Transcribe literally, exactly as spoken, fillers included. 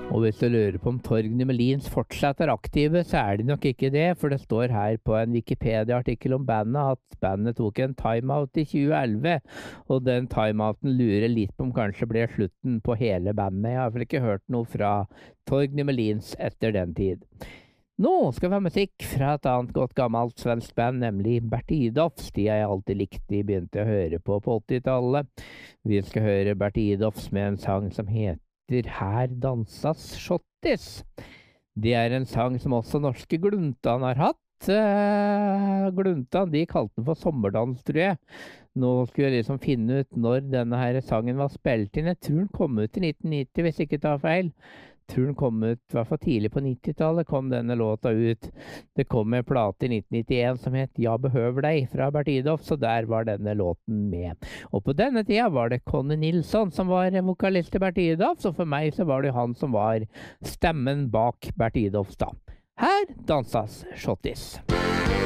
Og hvis du lurer på om Torgny Melins fortsatt er aktive, så er de nok ikke det, for det står her på en Wikipedia-artikkel om bandet at bandet tok en timeout i tjue elleve, og den timeouten lurer litt på om kanskje ble slutten på hele bandet. Jeg har vel ikke hørt noe fra Torgny Melins etter den tid. Nå skal vi ha musikk fra et annet godt gammelt svensk band, nemlig Bert Idolfs. De har jeg alltid likt, de begynte å høre på på åttitallet. Vi skal høre Bert Idolfs med en sang som heter Her dansas Schottis. Det er en sang som også norske Gluntan har hatt. Uh, Gluntan, de kalte den for Sommerdans, tror jeg. Nå skulle jeg liksom finne ut når denne her sangen var spilt inn. Jeg tror den kom ut i nitten nitti, hvis jeg ikke tar feil. Jeg tror den kom ut, i hvert fall tidlig på nittitallet kom denne låta ut. Det kom en plate i nitten nittien som het Ja behøver deg fra Bert Idolf, så der var denne låten med. Og på denne tida var det Conny Nilsson som var vokalist til Bert Idolf, så for meg så var det han som var stemmen bak Bert Idolf da. Her dansas Schottis.